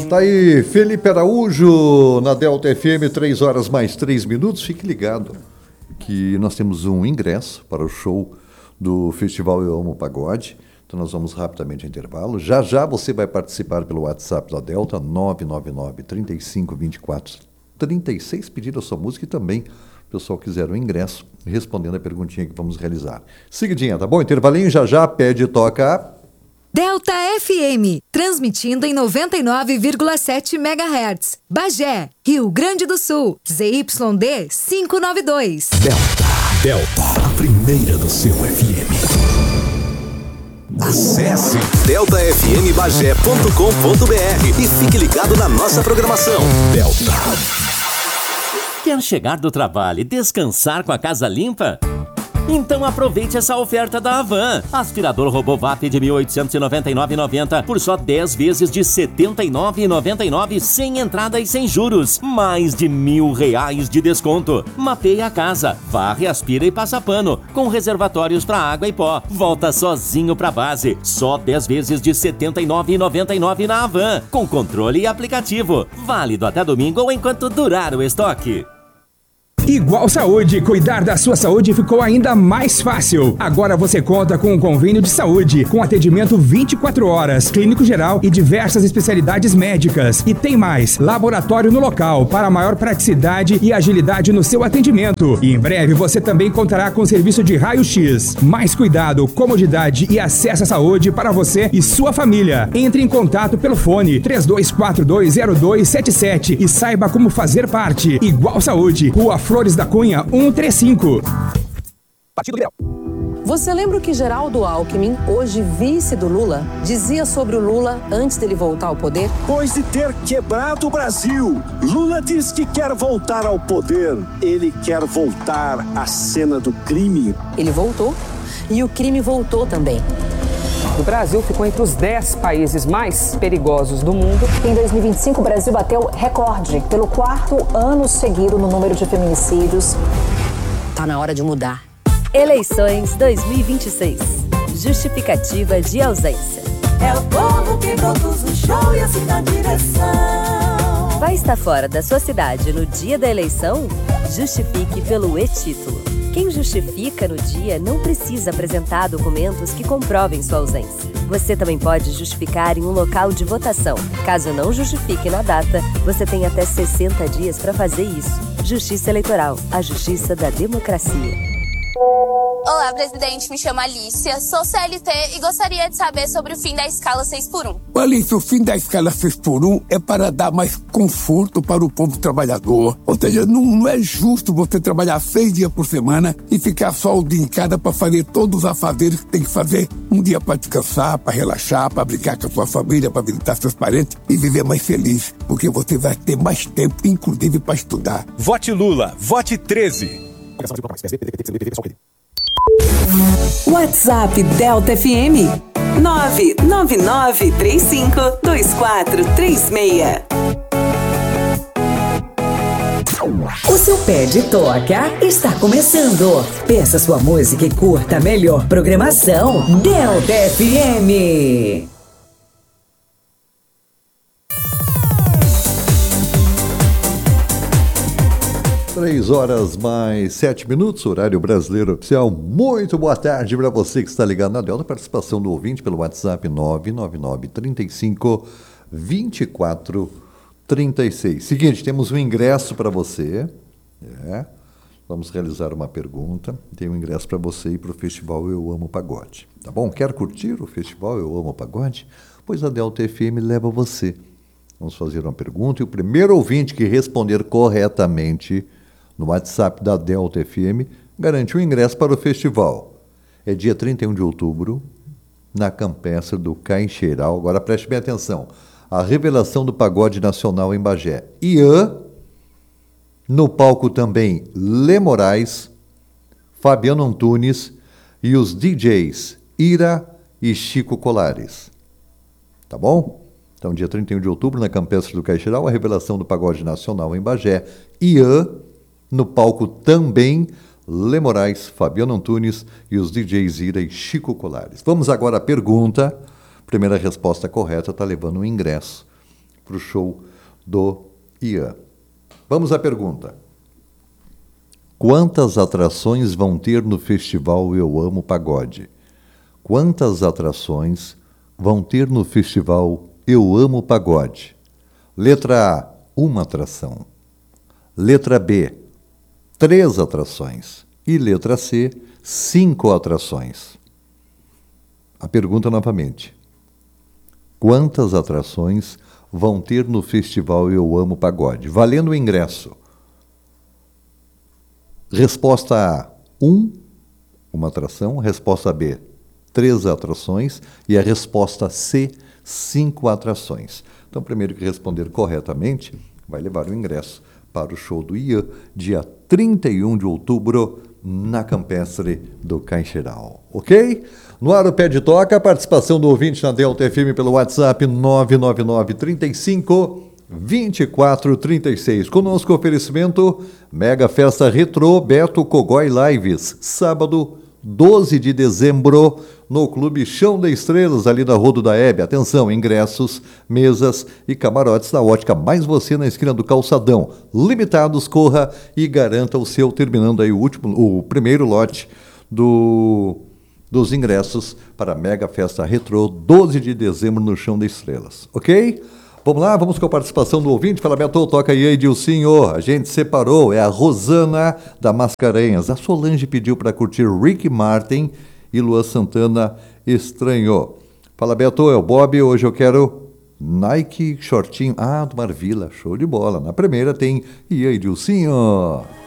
Tá aí Felipe Araújo na Delta FM, 3 horas mais 3 minutos. Fique ligado que nós temos um ingresso para o show do Festival Eu Amo Pagode. Então nós vamos rapidamente ao intervalo. Já já você vai participar pelo WhatsApp da Delta, 999-3524-36, pedir a sua música e também, o pessoal quiser o ingresso, respondendo a perguntinha que vamos realizar. Seguidinha, tá bom? Intervalinho, já já, pede e toca. Delta FM, transmitindo em 99,7 MHz. Bagé, Rio Grande do Sul, ZYD 592. Delta, a primeira do seu FM. Acesse deltafmbagé.com.br e fique ligado na nossa programação. Delta. Quer chegar do trabalho e descansar com a casa limpa? Então aproveite essa oferta da Havan. Aspirador robô VAP de R$ 1.899,90 por só 10 vezes de R$ 79,99 sem entrada e sem juros. Mais de R$1.000 de desconto. Mapeie a casa, varre, aspira e passa pano, com reservatórios para água e pó. Volta sozinho para base. Só 10 vezes de R$ 79,99 na Havan, com controle e aplicativo. Válido até domingo ou enquanto durar o estoque. Igual Saúde, cuidar da sua saúde ficou ainda mais fácil. Agora você conta com um convênio de saúde, com atendimento 24 horas, clínico geral e diversas especialidades médicas. E tem mais, laboratório no local, para maior praticidade e agilidade no seu atendimento. E em breve você também contará com serviço de raio-x. Mais cuidado, comodidade e acesso à saúde para você e sua família. Entre em contato pelo fone 32420277 e saiba como fazer parte. Igual Saúde, Rua Flores da Cunha, 135. Partido Liberal. Você lembra o que Geraldo Alckmin, hoje vice do Lula, dizia sobre o Lula antes dele voltar ao poder? Depois de ter quebrado o Brasil, Lula diz que quer voltar ao poder. Ele quer voltar à cena do crime. Ele voltou e o crime voltou também. O Brasil ficou entre os 10 países mais perigosos do mundo. Em 2025, o Brasil bateu recorde pelo 4º ano seguido no número de feminicídios. Tá na hora de mudar. Eleições 2026. Justificativa de ausência. É o povo que produz o show e assim dá direção. Vai estar fora da sua cidade no dia da eleição? Justifique pelo e-título. Quem justifica no dia não precisa apresentar documentos que comprovem sua ausência. Você também pode justificar em um local de votação. Caso não justifique na data, você tem até 60 dias para fazer isso. Justiça Eleitoral, a justiça da democracia. Olá, presidente. Me chamo Alicia, sou CLT e gostaria de saber sobre o fim da escala 6x1. Alicia, o fim da escala 6x1 é para dar mais conforto para o povo trabalhador. Ou seja, não é justo você trabalhar 6 dias por semana e ficar só o dia em casa para fazer todos os afazeres que tem que fazer. Um dia para descansar, para relaxar, para brincar com a sua família, para visitar seus parentes e viver mais feliz. Porque você vai ter mais tempo, inclusive, para estudar. Vote Lula, vote 13. WhatsApp Delta FM 999352436. O seu pé de toca está começando. Peça sua música e curta a melhor programação. Delta FM. 3 horas mais 7 minutos, horário brasileiro oficial. Muito boa tarde para você que está ligado na Delta. Participação do ouvinte pelo WhatsApp 999-35-2436. Seguinte, temos um ingresso para você. Vamos realizar uma pergunta. Tem um ingresso para você ir para o Festival Eu Amo Pagode. Tá bom? Quer curtir o Festival Eu Amo Pagode? Pois a Delta FM leva você. Vamos fazer uma pergunta e o primeiro ouvinte que responder corretamente no WhatsApp da Delta FM garante o ingresso para o festival. É dia 31 de outubro, na Campestre do Caixeiral. Agora preste bem atenção. A revelação do pagode nacional em Bagé. Ian, no palco também Lê Moraes, Fabiano Antunes e os DJs Ira e Chico Colares. Tá bom? Então, dia 31 de outubro, na Campestre do Caixeiral, a revelação do pagode nacional em Bagé. Ian, no palco também Lê Moraes, Fabiano Antunes e os DJs Ira e Chico Colares. Vamos agora à pergunta. Primeira resposta correta está levando um ingresso para o show do Ian. Vamos à pergunta. Quantas atrações vão ter no festival Eu Amo Pagode? Quantas atrações vão ter no festival Eu Amo Pagode? Letra A, 1 atração. Letra B, 3 atrações. E letra C, 5 atrações. A pergunta novamente. Quantas atrações vão ter no festival Eu Amo Pagode? Valendo o ingresso. Resposta A, 1, uma atração. Resposta B, 3 atrações. E a resposta C, 5 atrações. Então, primeiro que responder corretamente, vai levar o ingresso para o show do Ian, dia 31 de outubro, na Campestre do Caixeiral. Ok? No ar o Pé de Toca, a participação do ouvinte na Delta FM pelo WhatsApp 999 35 2436. Conosco oferecimento Mega Festa Retrô Beto Cogói Lives, sábado 12 de dezembro, no Clube Chão das Estrelas, ali na Rodo da Hebe. Atenção, ingressos, mesas e camarotes da Ótica Mais Você, na esquina do Calçadão. Limitados, corra e garanta o seu, terminando aí o primeiro lote dos ingressos para a Mega Festa Retrô, 12 de dezembro, no Chão das Estrelas. Ok? Vamos lá, vamos com a participação do ouvinte. Fala, Beto, toca aí, Edilcinho. A gente separou, é a Rosana da Mascarenhas. A Solange pediu para curtir Rick Martin e Luan Santana, Estranho. Fala, Beto, é o Bob. Hoje eu quero Nike shortinho. Ah, do Marvila, show de bola. Na primeira tem Edilcinho.